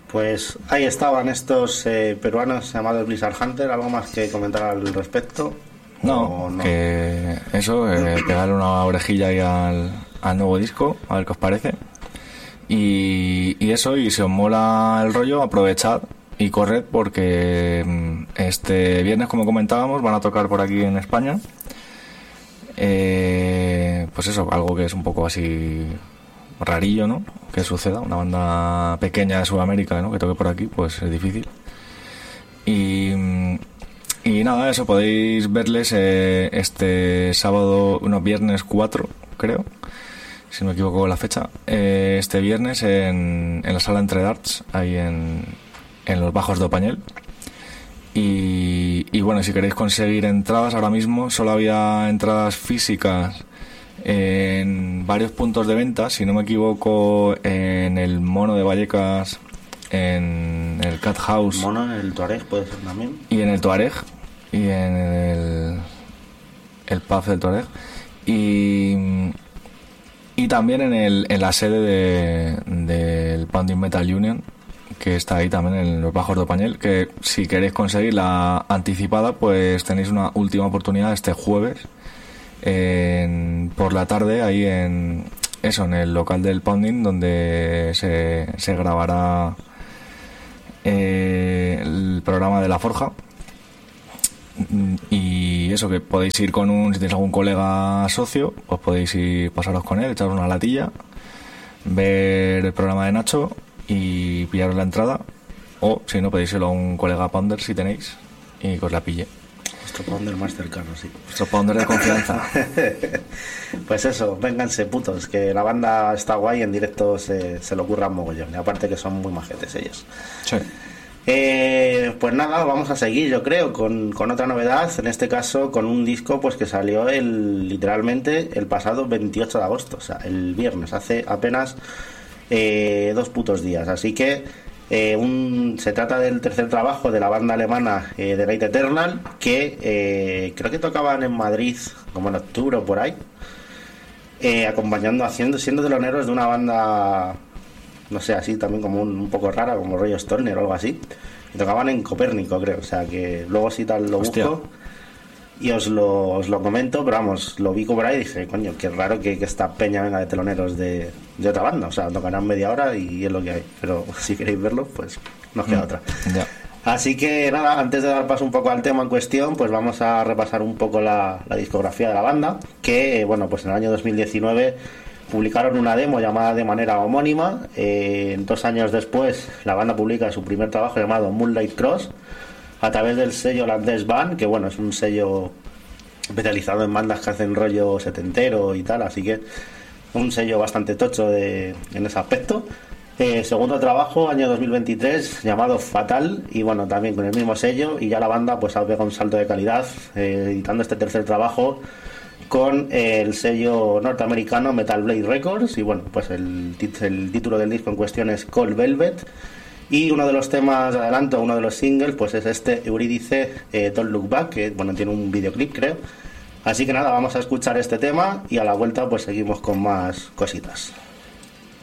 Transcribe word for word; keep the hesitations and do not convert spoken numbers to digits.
Pues ahí estaban estos eh, peruanos llamados Blizzard Hunter. ¿Algo más que comentar al respecto? No, no? que eso, eh, pegarle una orejilla ahí al, al nuevo disco, a ver qué os parece. Y, y eso, y si os mola el rollo, aprovechad y corred porque este viernes, como comentábamos, van a tocar por aquí en España. Eh, pues eso, algo que es un poco así rarillo, ¿no? Que suceda, una banda pequeña de Sudamérica, ¿no? Que toque por aquí, pues es difícil. Y, y nada, eso, podéis verles eh, este sábado, unos viernes cuatro, creo, si no me equivoco la fecha, eh, este viernes en, en la sala Entre Darts, ahí en, en los Bajos de Opañel. Y, y bueno, si queréis conseguir entradas, ahora mismo solo había entradas físicas en varios puntos de venta, si no me equivoco, en el Mono de Vallecas, en el Cat House. Mono, en el Tuareg puede ser también. Y en el Tuareg, y en el, el pub del Tuareg. Y, y también en, el, en la sede de, del Pounding Metal Union, que está ahí también en los Bajos de Opañel, que si queréis conseguir la anticipada, pues tenéis una última oportunidad este jueves en, por la tarde, ahí en eso, en el local del Pounding, donde se, se grabará eh, el programa de La Forja. Y eso, que podéis ir con un, si tenéis algún colega socio, pues podéis ir, pasaros con él, echaros una latilla, ver el programa de Nacho y pillaros la entrada, o si no, pedíselo a un colega Pounder si tenéis y que os la pille. Nuestro Pounder más cercano, sí. Nuestro Pounder de confianza. Pues eso, vénganse putos, que la banda está guay, en directo se, se lo curran mogollón, y aparte que son muy majetes ellos. Sí. Eh, pues nada, vamos a seguir, yo creo, con, con otra novedad, en este caso con un disco pues que salió el literalmente el pasado veintiocho de agosto, o sea, el viernes, hace apenas eh, dos putos días, así que eh, un, se trata del tercer trabajo de la banda alemana eh, The Light Eternal, que eh, creo que tocaban en Madrid como en octubre o por ahí, eh, acompañando, haciendo, siendo teloneros de una banda, no sé, así también como un, un poco rara, como rollo Stoner o algo así, y tocaban en Copérnico, creo, o sea que luego si tal lo Hostia. busco y os lo, os lo comento, pero vamos, lo vi por ahí y dije, coño, qué raro que, que esta peña venga de teloneros de, de otra banda, o sea, tocarán media hora y es lo que hay, pero si queréis verlo, pues nos queda mm, otra. Ya. Así que nada, antes de dar paso un poco al tema en cuestión, pues vamos a repasar un poco la, la discografía de la banda, que bueno, pues en el año dos mil diecinueve publicaron una demo llamada de manera homónima. Eh, dos años después la banda publica su primer trabajo llamado Moonlight Cross a través del sello holandés Van, que bueno, es un sello especializado en bandas que hacen rollo setentero y tal, así que un sello bastante tocho de, en ese aspecto. Eh, segundo trabajo, año dos mil veintitrés, llamado Fatal, y bueno, también con el mismo sello, y ya la banda pues ha pegado un salto de calidad, eh, editando este tercer trabajo con eh, el sello norteamericano Metal Blade Records, y bueno, pues el, tit- el título del disco en cuestión es Cold Velvet, y uno de los temas de adelanto, uno de los singles, pues es este Eurídice eh, Don't Look Back, que bueno, tiene un videoclip, creo. Así que nada, vamos a escuchar este tema y a la vuelta pues seguimos con más cositas.